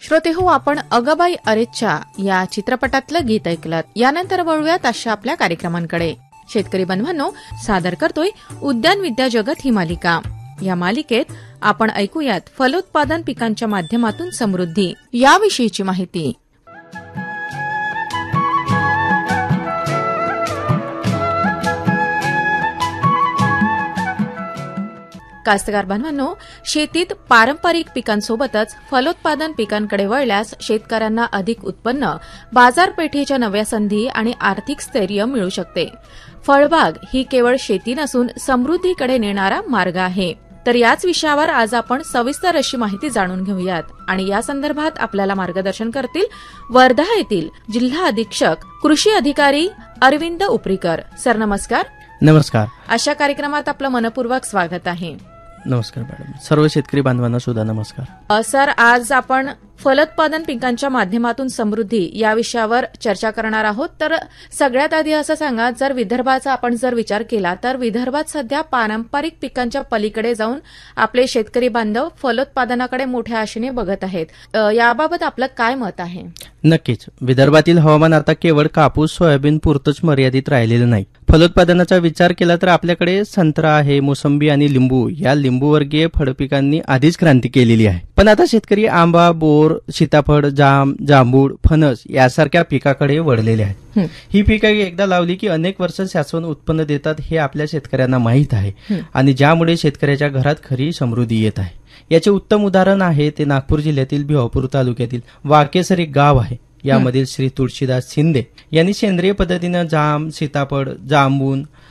श्रोते हो, आपण अगबाई अरेच्चा या चित्रपटातलं गीत ऐकलं. यानंतर वळूयात अशा आपल्या कार्यक्रमांकडे. शेतकरी बंधवांनो, सादर करतोय उद्यान विद्या जगत ही मालिका. या मालिकेत आपण ऐकूयात फलोत्पादन पिकांच्या माध्यमातून समृद्धी याविषयीची माहिती. कास्तकार बांधवांनो, शेतीत पारंपरिक पिकांसोबतच फलोत्पादन पिकांकडे वळल्यास शेतकऱ्यांना अधिक उत्पन्न, बाजारपेठेच्या नव्या संधी आणि आर्थिक स्थैर्य मिळू शकते. फळबाग ही केवळ शेती नसून समृद्धीकडे नेणारा मार्ग आहे. तर याच विषयावर आज आपण सविस्तर अशी माहिती जाणून घेऊयात. आणि या संदर्भात आपल्याला मार्गदर्शन करतील वर्धा येथील जिल्हा अधीक्षक कृषी अधिकारी अरविंद उपरीकर. सर नमस्कार. नमस्कार. अशा कार्यक्रमात आपलं मनपूर्वक स्वागत आहे. नमस्कार मॅडम. सर्व शेतकरी बांधवांना सुद्धा नमस्कार. सर, आज आपण फलोत्पादन पिकांच्या माध्यमातून समृद्धी या विषयावर चर्चा करणार आहोत. तर सगळ्यात आधी असं सांगा, जर विदर्भाचा आपण जर विचार केला तर विदर्भात सध्या पारंपरिक पिकांच्या पलीकडे जाऊन आपले शेतकरी बांधव फलोत्पादनाकडे मोठ्या आशेने बघत आहेत. याबाबत आपलं काय मत आहे? नक्कीच. विदर्भातील हवामान आता केवळ कापूस सोयाबीन पुरतच मर्यादित राहिलेलं नाही. फलोत्पादनाचा विचार केला तर आपल्याकडे संत्रा आहे, मोसंबी आणि लिंबू या लिंबूवर्गीय फळपिकांनी आधीच क्रांती केलेली आहे. पण आता शेतकरी आंबा, बोर, सीताफळ, जाम, जांभूळ, फणस यासारख्या पिकाकडे वळलेले आहेत. ही पिके एकदा लावली की अनेक वर्ष शाश्वत उत्पन्न देतात हे आपल्या शेतकऱ्यांना माहीत आहे. आणि ज्यामुळे शेतकऱ्याच्या घरात खरी समृद्धी येत आहे. याचे उत्तम उदाहरण आहे ते नागपूर जिल्ह्यातील भिवापूर तालुक्यातील वाकेसर एक गाव आहे. यामधील श्री तुळशीदास शिंदे यांनी सेंद्रिय पद्धतीनं जाम, सीताफळ, जांबून